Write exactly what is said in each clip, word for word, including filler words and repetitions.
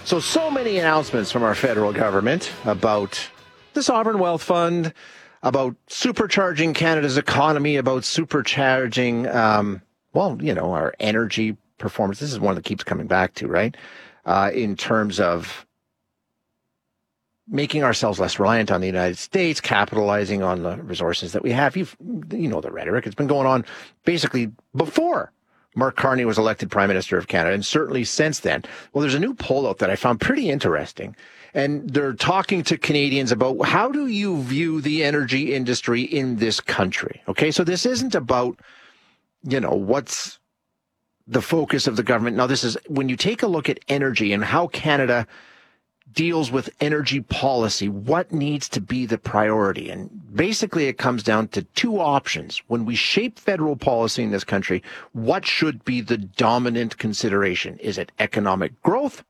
So, so many announcements from our federal government about the Sovereign Wealth Fund, about supercharging Canada's economy, about supercharging, um, well, you know, our energy performance. This is one that keeps coming back to, right? Uh, in terms of making ourselves less reliant on the United States, capitalizing on the resources that we have. You've, you know, the rhetoric. It's been going on basically before Mark Carney was elected Prime Minister of Canada, and certainly since then. Well, there's a new poll out that I found pretty interesting, and they're talking to Canadians about how do you view the energy industry in this country? Okay, so this isn't about, you know, what's the focus of the government. Now, this is when you take a look at energy and how Canada deals with energy policy, what needs to be the priority? And basically it comes down to two options. When we shape federal policy in this country, what should be the dominant consideration? Is it economic growth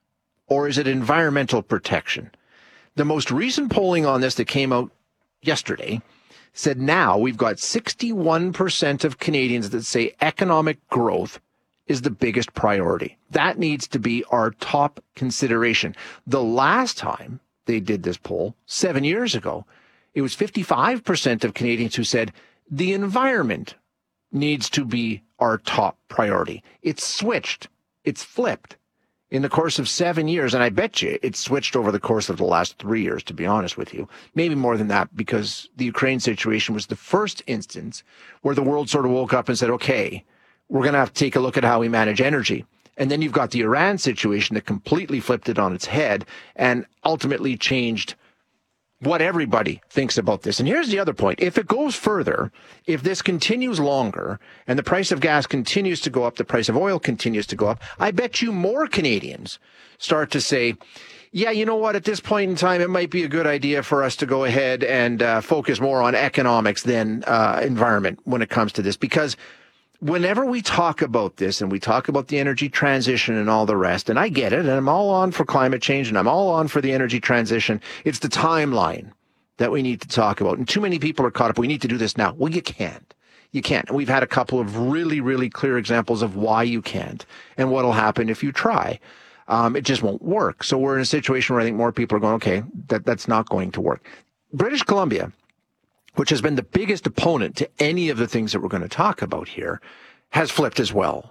or is it environmental protection? The most recent polling on this that came out yesterday said now we've got sixty-one percent of Canadians that say economic growth is the biggest priority. That needs to be our top consideration. The last time they did this poll, seven years ago, it was fifty-five percent of Canadians who said the environment needs to be our top priority. It's switched. It's flipped in the course of seven years. And I bet you it's switched over the course of the last three years, to be honest with you. Maybe more than that, because the Ukraine situation was the first instance where the world sort of woke up and said, okay, we're going to have to take a look at how we manage energy. And then you've got the Iran situation that completely flipped it on its head and ultimately changed what everybody thinks about this. And here's the other point. If it goes further, if this continues longer and the price of gas continues to go up, the price of oil continues to go up, I bet you more Canadians start to say, yeah, you know what, at this point in time, it might be a good idea for us to go ahead and uh, focus more on economics than uh, environment when it comes to this. Because whenever we talk about this and we talk about the energy transition and all the rest, and I get it, and I'm all on for climate change and I'm all on for the energy transition, it's the timeline that we need to talk about. And too many people are caught up. We need to do this now. Well, you can't. You can't. And we've had a couple of really, really clear examples of why you can't and what'll happen if you try. Um, it just won't work. So we're in a situation where I think more people are going, okay, that, that's not going to work. British Columbia, which has been the biggest opponent to any of the things that we're going to talk about here, has flipped as well.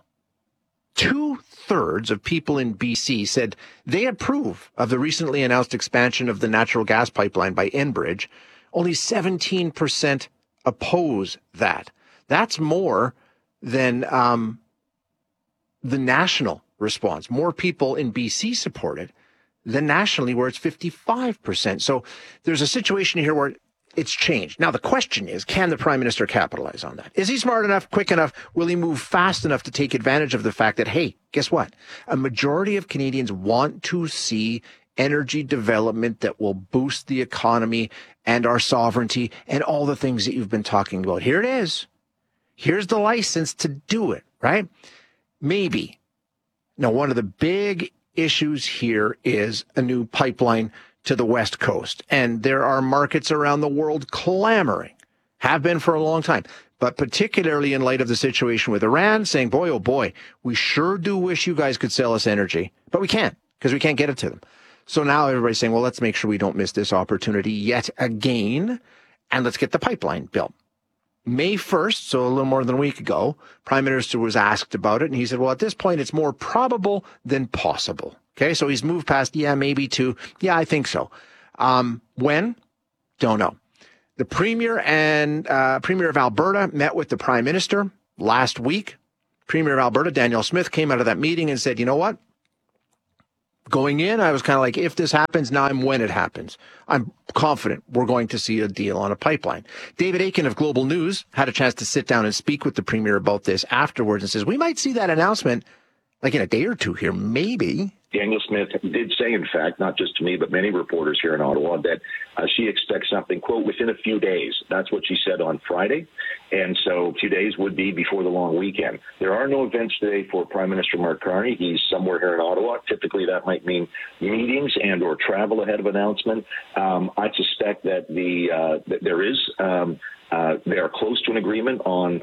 Two-thirds of people in B C said they approve of the recently announced expansion of the natural gas pipeline by Enbridge. Only seventeen percent oppose that. That's more than um, the national response. More people in B C support it than nationally, where it's fifty-five percent. So there's a situation here where it's changed. Now, the question is, can the Prime Minister capitalize on that? Is he smart enough, quick enough? Will he move fast enough to take advantage of the fact that, hey, guess what? A majority of Canadians want to see energy development that will boost the economy and our sovereignty and all the things that you've been talking about. Here it is. Here's the license to do it, right? Maybe. Now, one of the big issues here is a new pipeline to the West Coast. And there are markets around the world clamoring, have been for a long time, but particularly in light of the situation with Iran, saying, boy, oh boy, we sure do wish you guys could sell us energy, but we can't because we can't get it to them. So now everybody's saying, well, let's make sure we don't miss this opportunity yet again, and let's get the pipeline built. May first, so a little more than a week ago, Prime Minister was asked about it, and he said, well, at this point, it's more probable than possible. Okay, so he's moved past, yeah, maybe to, yeah, I think so. Um, when? Don't know. The Premier and uh, Premier of Alberta met with the Prime Minister last week. Premier of Alberta, Danielle Smith, came out of that meeting and said, you know what? Going in, I was kind of like, if this happens, now I'm when it happens. I'm confident we're going to see a deal on a pipeline. David Akin of Global News had a chance to sit down and speak with the Premier about this afterwards and says, we might see that announcement like in a day or two here, maybe. Danielle Smith did say, in fact, not just to me, but many reporters here in Ottawa, that uh, she expects something, quote, within a few days. That's what she said on Friday. And so two days would be before the long weekend. There are no events today for Prime Minister Mark Carney. He's somewhere here in Ottawa. Typically, that might mean meetings and or travel ahead of announcement. Um, I suspect that the uh, that there is um, uh, they are close to an agreement on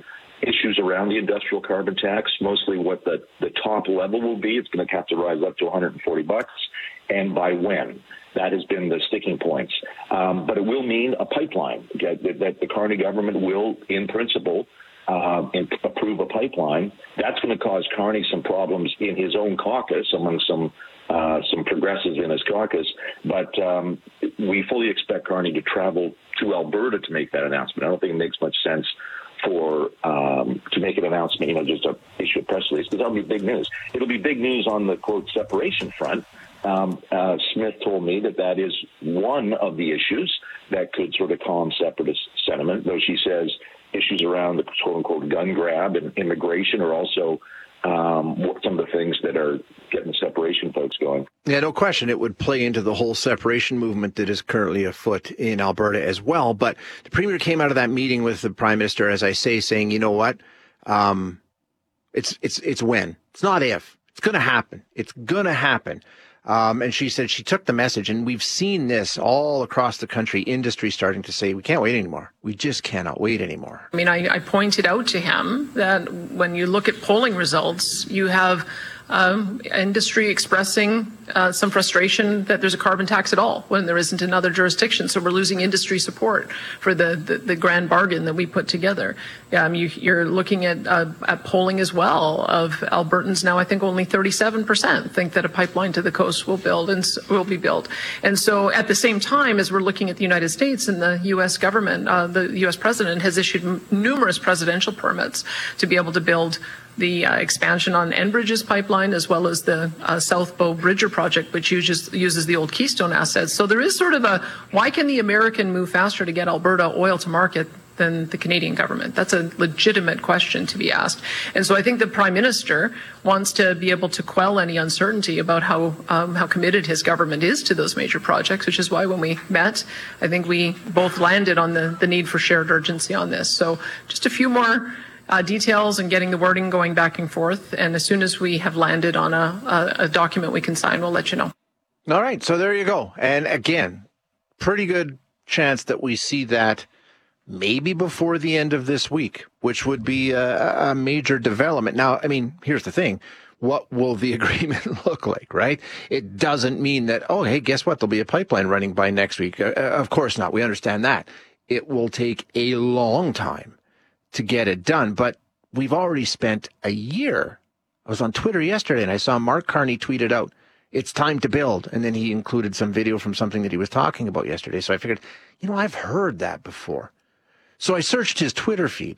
issues around the industrial carbon tax, mostly what the, the top level will be. It's going to have to rise up to one hundred forty bucks, and by when. That has been the sticking points. Um, but it will mean a pipeline that, that the Carney government will, in principle, uh, approve a pipeline. That's going to cause Carney some problems in his own caucus, among some uh, some progressives in his caucus. But um, we fully expect Carney to travel to Alberta to make that announcement. I don't think it makes much sense for um, to make an announcement, you know, just to issue a press release, because that'll be big news. It'll be big news on the, quote, separation front. Um, uh, Smith told me that that is one of the issues that could sort of calm separatist sentiment, though she says issues around the quote-unquote gun grab and immigration are also um, some of the things that are getting separation folks going. Yeah, no question. It would play into the whole separation movement that is currently afoot in Alberta as well. But the Premier came out of that meeting with the Prime Minister, as I say, saying, you know what, um, it's it's it's when. It's not if. It's going to happen. It's going to happen. Um, and she said she took the message, and we've seen this all across the country, industry starting to say, we can't wait anymore. We just cannot wait anymore. I mean, I, I pointed out to him that when you look at polling results, you have um, industry expressing uh, some frustration that there's a carbon tax at all when there isn't in other jurisdictions. So we're losing industry support for the, the, the grand bargain that we put together. Um, you, you're looking at, uh, at polling as well of Albertans now. I think only thirty-seven percent think that a pipeline to the coast will build and will be built. And so at the same time as we're looking at the United States and the U S government, uh, the U S president has issued m- numerous presidential permits to be able to build the uh, expansion on Enbridge's pipeline, as well as the uh, South Bow Bridger project, which uses, uses the old Keystone assets. So there is sort of a, why can the American move faster to get Alberta oil to market than the Canadian government? That's a legitimate question to be asked. And so I think the Prime Minister wants to be able to quell any uncertainty about how um, how committed his government is to those major projects, which is why when we met, I think we both landed on the, the need for shared urgency on this. So just a few more Uh, details and getting the wording going back and forth. And as soon as we have landed on a, a, a document we can sign, we'll let you know. All right. So there you go. And again, pretty good chance that we see that maybe before the end of this week, which would be a, a major development. Now, I mean, here's the thing. What will the agreement look like, right? It doesn't mean that, oh, hey, guess what? There'll be a pipeline running by next week. Uh, of course not. We understand that. It will take a long time to get it done, but we've already spent a year. I was on Twitter yesterday and I saw Mark Carney tweeted out, it's time to build. And then he included some video from something that he was talking about yesterday. So I figured, you know, I've heard that before. So I searched his Twitter feed.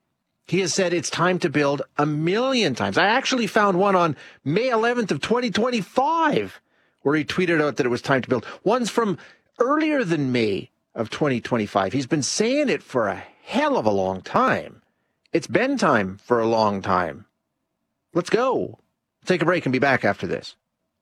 He has said it's time to build a million times. I actually found one on May eleventh of twenty twenty-five where he tweeted out that it was time to build. One's from earlier than May of twenty twenty-five. He's been saying it for a hell of a long time. It's been time for a long time. Let's go. Take a break and be back after this.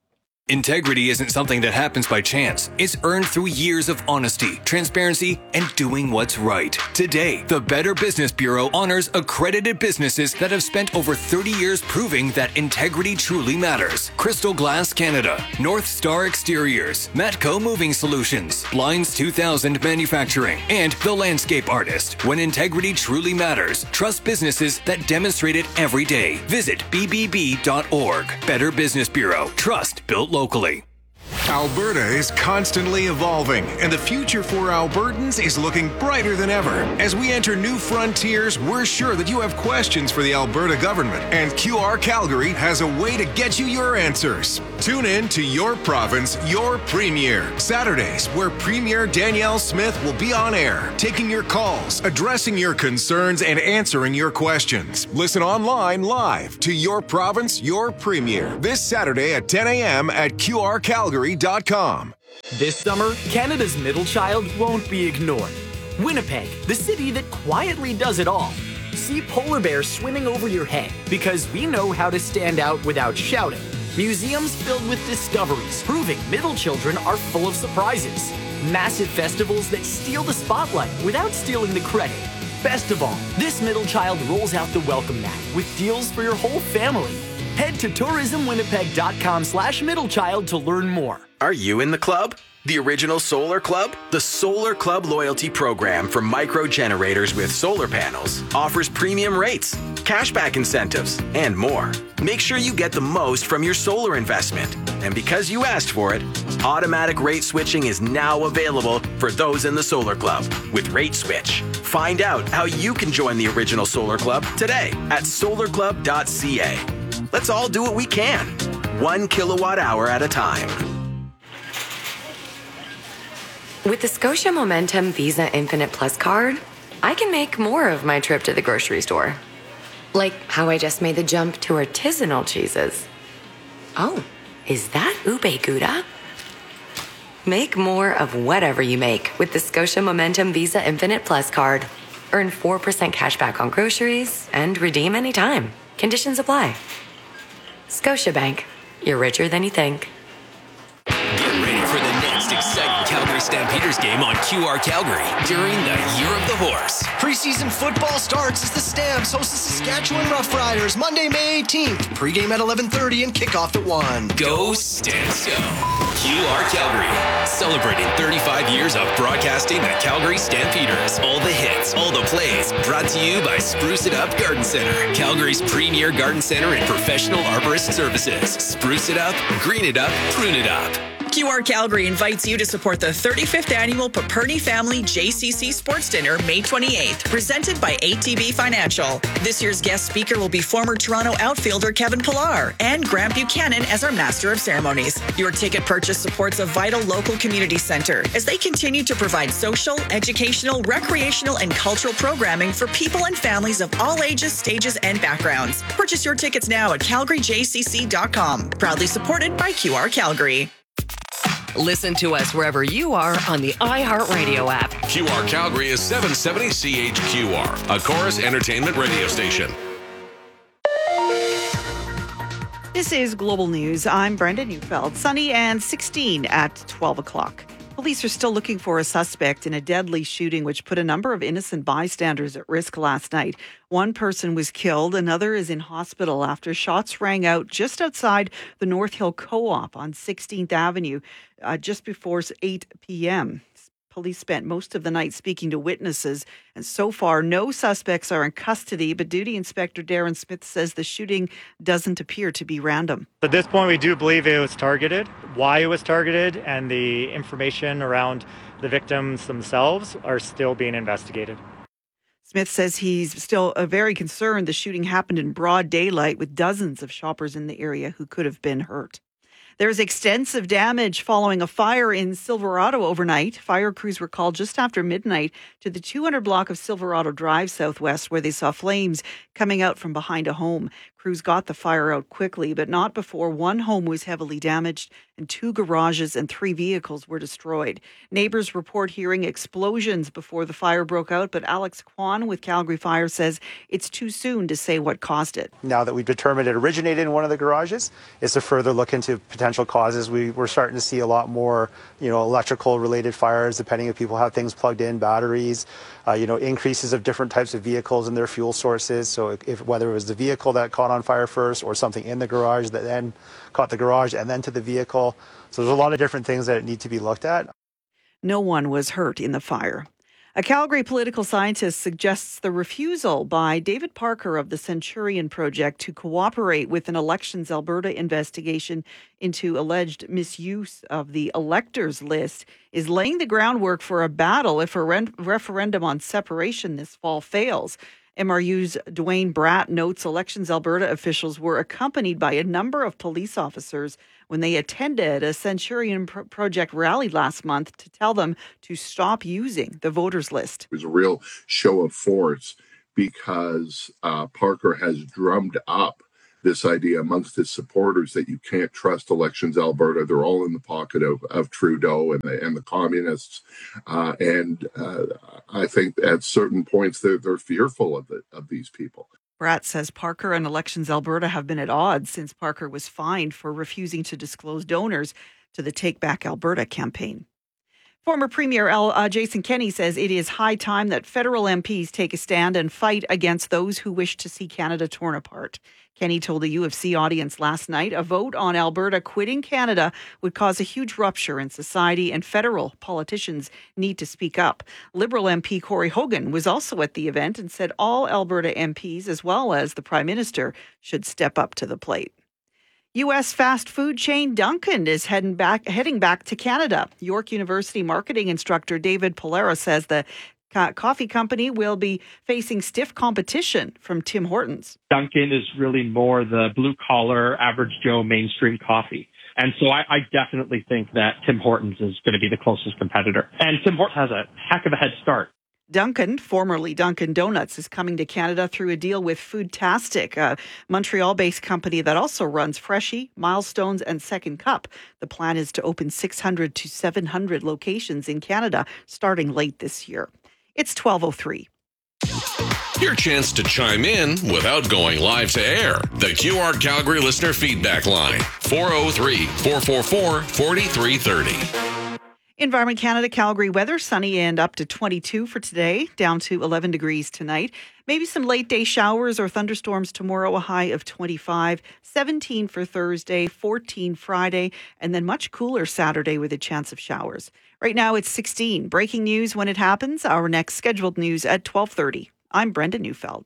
Integrity isn't something that happens by chance. It's earned through years of honesty, transparency, and doing what's right. Today, the Better Business Bureau honors accredited businesses that have spent over thirty years proving that integrity truly matters. Crystal Glass Canada, North Star Exteriors, Matco Moving Solutions, Blinds two thousand Manufacturing, and The Landscape Artist. When integrity truly matters, trust businesses that demonstrate it every day. Visit b b b dot org. Better Business Bureau. Trust built locally. Alberta is constantly evolving, and the future for Albertans is looking brighter than ever. As we enter new frontiers, we're sure that you have questions for the Alberta government, and Q R Calgary has a way to get you your answers. Tune in to Your Province, Your Premier, Saturdays, where Premier Danielle Smith will be on air, taking your calls, addressing your concerns, and answering your questions. Listen online live to Your Province, Your Premier, this Saturday at ten a.m. at Q R Calgary dot com. This summer, Canada's middle child won't be ignored. Winnipeg, the city that quietly does it all. See polar bears swimming over your head because we know how to stand out without shouting. Museums filled with discoveries proving middle children are full of surprises. Massive festivals that steal the spotlight without stealing the credit. Best of all, this middle child rolls out the welcome mat with deals for your whole family. Head Head to tourismwinnipeg.com slash middlechild to learn more. Are you in the club? The original Solar Club? The Solar Club loyalty program for micro generators with solar panels offers premium rates, cashback incentives, and more. Make sure you get the most from your solar investment. And because you asked for it, automatic rate switching is now available for those in the Solar Club with Rate Switch. Find out how you can join the original Solar Club today at solar club dot c a. Let's all do what we can, one kilowatt hour at a time. With the Scotia Momentum Visa Infinite Plus card, I can make more of my trip to the grocery store. Like how I just made the jump to artisanal cheeses. Oh, is that ube gouda? Make more of whatever you make with the Scotia Momentum Visa Infinite Plus card. Earn four percent cash back on groceries and redeem anytime. Conditions apply. Scotiabank. You're richer than you think. Get ready for the next exciting Calgary Stampeders game on Q R Calgary during the Year of the Horse. Preseason football starts as the Stamps host the Saskatchewan Roughriders Monday, May eighteenth. Pre-game at eleven thirty and kickoff at one. Go Stamps Go! Q R Calgary, celebrating thirty-five years of broadcasting the Calgary Stampeders. All the hits, all the plays, brought to you by Spruce It Up Garden Center, Calgary's premier garden center and professional arborist services. Spruce it up, green it up, prune it up. Q R Calgary invites you to support the thirty-fifth annual Paperny Family J C C Sports Dinner, May twenty-eighth, presented by A T B Financial. This year's guest speaker will be former Toronto outfielder Kevin Pillar and Grant Buchanan as our Master of Ceremonies. Your ticket purchase supports a vital local community center as they continue to provide social, educational, recreational, and cultural programming for people and families of all ages, stages, and backgrounds. Purchase your tickets now at calgary j c c dot com. Proudly supported by Q R Calgary. Listen to us wherever you are on the iHeartRadio app. Q R Calgary is seven seventy C H Q R, a Chorus Entertainment radio station. This is Global News. I'm Brenda Neufeld. Sunny and sixteen at twelve o'clock. Police are still looking for a suspect in a deadly shooting which put a number of innocent bystanders at risk last night. One person was killed. Another is in hospital after shots rang out just outside the North Hill Co-op on sixteenth Avenue uh, just before eight p.m. Police spent most of the night speaking to witnesses, and so far no suspects are in custody, but Duty Inspector Darren Smith says the shooting doesn't appear to be random. At this point, we do believe it was targeted. Why it was targeted and the information around the victims themselves are still being investigated. Smith says he's still uh, very concerned the shooting happened in broad daylight with dozens of shoppers in the area who could have been hurt. There's extensive damage following a fire in Silverado overnight. Fire crews were called just after midnight to the two hundred block of Silverado Drive Southwest, where they saw flames coming out from behind a home. Crews got the fire out quickly, but not before one home was heavily damaged and two garages and three vehicles were destroyed. Neighbors report hearing explosions before the fire broke out, but Alex Kwan with Calgary Fire says it's too soon to say what caused it. Now that we've determined it originated in one of the garages, is to further look into potential causes. We, we're starting to see a lot more, you know, electrical related fires, depending if people have things plugged in, batteries, uh, you know, increases of different types of vehicles and their fuel sources. So if whether it was the vehicle that caught on fire first or something in the garage that then caught the garage and then to the vehicle. So there's a lot of different things that need to be looked at. No one was hurt in the fire. A Calgary political scientist suggests the refusal by David Parker of the Centurion Project to cooperate with an Elections Alberta investigation into alleged misuse of the electors list is laying the groundwork for a battle if a re- referendum on separation this fall fails. M R U's Dwayne Bratt notes Elections Alberta officials were accompanied by a number of police officers when they attended a Centurion Pro- Project rally last month to tell them to stop using the voters list. It was a real show of force because uh, Parker has drummed up this idea amongst his supporters that you can't trust Elections Alberta. They're all in the pocket of, of Trudeau and the, and the communists. Uh, and uh, I think at certain points they're, they're fearful of, the, of these people. Bratt says Parker and Elections Alberta have been at odds since Parker was fined for refusing to disclose donors to the Take Back Alberta campaign. Former Premier L, uh, Jason Kenney says it is high time that federal M Ps take a stand and fight against those who wish to see Canada torn apart. Kenney told the U of C audience last night a vote on Alberta quitting Canada would cause a huge rupture in society, and federal politicians need to speak up. Liberal M P Corey Hogan was also at the event and said all Alberta M Ps, as well as the Prime Minister, should step up to the plate. U S fast food chain Dunkin' is heading back heading back to Canada. York University marketing instructor David Polera says the co- coffee company will be facing stiff competition from Tim Hortons. Dunkin' is really more the blue-collar, average Joe mainstream coffee. And so I, I definitely think that Tim Hortons is going to be the closest competitor. And Tim Hortons has a heck of a head start. Dunkin', formerly Dunkin' Donuts, is coming to Canada through a deal with Foodtastic, a Montreal-based company that also runs Freshie, Milestones, and Second Cup. The plan is to open six hundred to seven hundred locations in Canada starting late this year. It's twelve oh three. Your chance to chime in without going live to air. The Q R Calgary listener feedback line, four oh three, four four four, four three three oh. Environment Canada Calgary weather, sunny and up to twenty-two for today, down to eleven degrees tonight. Maybe some late day showers or thunderstorms tomorrow, a high of twenty-five, seventeen for Thursday, fourteen Friday, and then much cooler Saturday with a chance of showers. Right now it's sixteen. Breaking news when it happens. Our next scheduled news at twelve thirty. I'm Brenda Neufeld.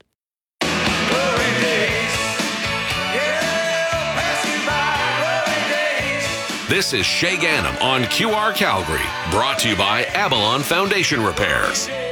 This is Shay Gannam on Q R Calgary, brought to you by Avalon Foundation Repairs.